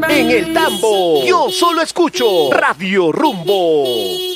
En el tambo, yo solo escucho Radio Rumbo.